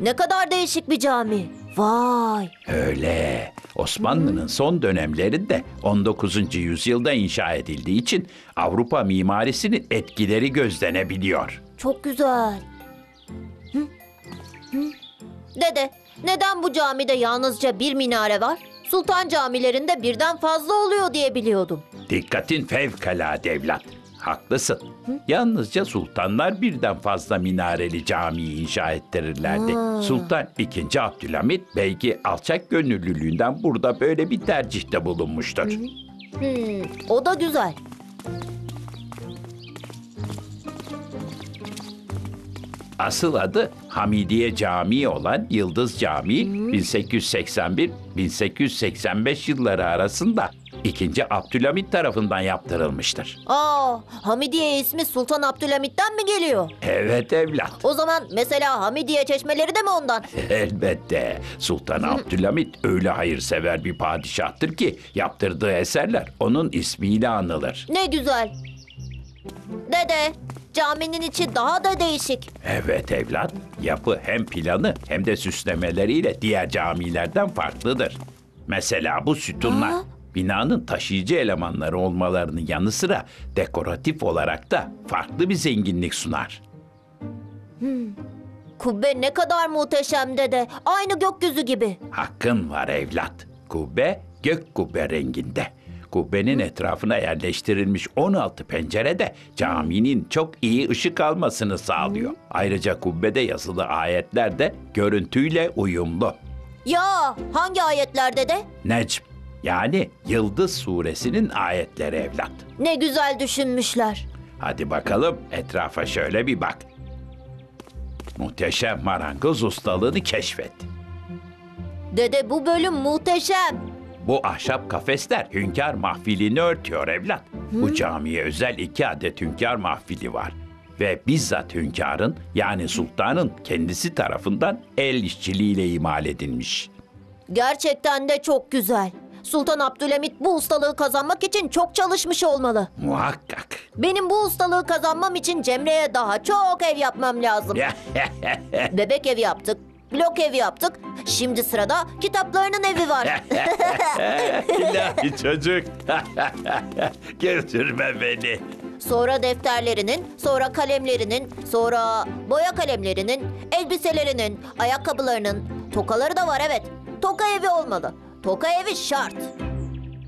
Ne kadar değişik bir cami. Vay. Öyle. Osmanlı'nın son dönemlerinde 19. yüzyılda inşa edildiği için Avrupa mimarisinin etkileri gözlenebiliyor. Çok güzel. Dede, neden bu camide yalnızca bir minare var? Sultan camilerinde birden fazla oluyor diye biliyordum. Dikkatin fevkalade evlat. Haklısın. Yalnızca sultanlar birden fazla minareli camiyi inşa ettirirlerdi. Sultan II. Abdülhamit belki alçak gönüllülüğünden burada böyle bir tercihte bulunmuştur. O da güzel. Asıl adı Hamidiye Camii olan Yıldız Camii 1881-1885 yılları arasında II. Abdülhamit tarafından yaptırılmıştır. Hamidiye ismi Sultan Abdülhamit'ten mi geliyor? Evet evlat. O zaman mesela Hamidiye çeşmeleri de mi ondan? Elbette. Sultan Abdülhamit öyle hayırsever bir padişahtır ki yaptırdığı eserler onun ismiyle anılır. Ne güzel. Dede, caminin içi daha da değişik. Evet evlat. Yapı hem planı hem de süslemeleriyle diğer camilerden farklıdır. Mesela bu sütunlar binanın taşıyıcı elemanları olmalarının yanı sıra dekoratif olarak da farklı bir zenginlik sunar. Kubbe ne kadar muhteşem dede. Aynı gökyüzü gibi. Hakkın var evlat. Kubbe gök kubbe renginde. Kubbenin etrafına yerleştirilmiş 16 pencere de caminin çok iyi ışık almasını sağlıyor. Ayrıca kubbede yazılı ayetler de görüntüyle uyumlu. Ya hangi ayetler dede? Necm, yani Yıldız suresinin ayetleri evlat. Ne güzel düşünmüşler. Hadi bakalım etrafa şöyle bir bak. Muhteşem marangoz ustalığını keşfet. Dede bu bölüm muhteşem. Bu ahşap kafesler hünkâr mahfilini örtüyor evlat. Bu camiye özel 2 adet hünkâr mahfili var. Ve bizzat hünkârın yani sultanın kendisi tarafından el işçiliğiyle imal edilmiş. Gerçekten de çok güzel. Sultan Abdülhamit bu ustalığı kazanmak için çok çalışmış olmalı. Muhakkak. Benim bu ustalığı kazanmam için Cemre'ye daha çok ev yapmam lazım. Bebek evi yaptık, blok evi yaptık. Şimdi sırada kitaplarının evi var. İlahi çocuk. Götürme beni. Sonra defterlerinin, sonra kalemlerinin, sonra boya kalemlerinin, elbiselerinin, ayakkabılarının, tokaları da var evet. Toka evi olmalı. Toka evi şart.